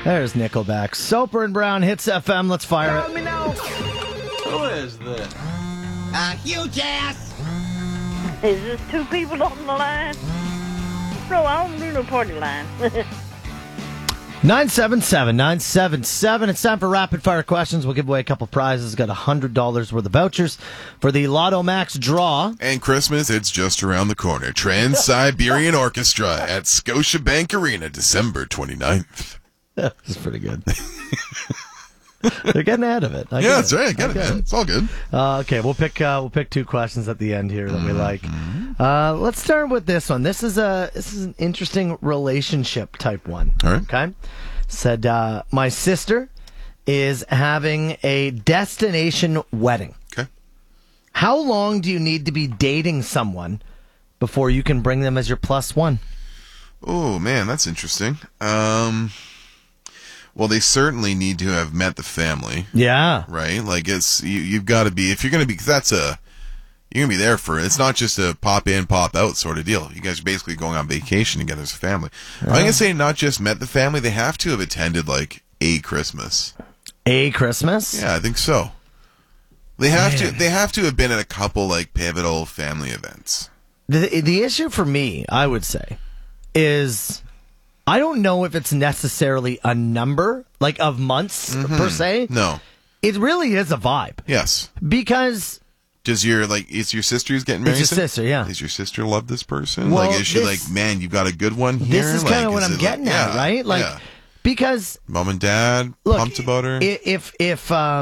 There's Nickelback. Soper and Brown hits FM. Let's fire it. Let me know. Who is this? Huge ass. Is this two people on the line? No, I don't do no party line. 977-977. It's time for rapid fire questions. We'll give away a couple prizes. Got $100 worth of vouchers for the Lotto Max draw. And Christmas, it's just around the corner. Trans-Siberian Orchestra at Scotiabank Arena, December 29th. That's pretty good. They're getting ahead of it. Yeah, that's right. I get it, man. It's all good. Okay, we'll pick two questions at the end here that we like. Let's start with this one. This is an interesting relationship type one. All right. Okay. Said my sister is having a destination wedding. Okay. How long do you need to be dating someone before you can bring them as your plus one? Oh, man, that's interesting. Well, they certainly need to have met the family. Yeah. Right? Like, you've got to be, if you're going to be, because you're going to be there for, it's not just a pop in, pop out sort of deal. You guys are basically going on vacation together as a family. I'm going to say not just met the family, they have to have attended, like, a Christmas. A Christmas? Yeah, I think so. They have to have been at a couple, like, pivotal family events. The issue for me, I would say, is I don't know if it's necessarily a number, like, of months per se. No. It really is a vibe. Yes. Because is your sister who's getting married? it's your sister, yeah. Does your sister love this person? Well, like, is she like, man, you've got a good one here? This is kind of what I'm getting at, right? Like, because mom and dad look, pumped about her. If